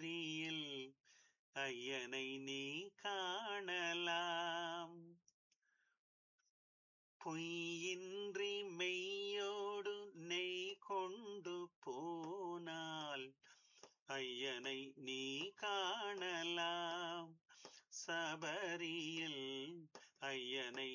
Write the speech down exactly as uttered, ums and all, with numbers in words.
சபரியில் ஐயனை நீ காணலாம். பொய்யின்றி மெய்யோடு நெய் கொண்டு போனால் ஐயனை நீ காணலாம். சபரியில் ஐயனை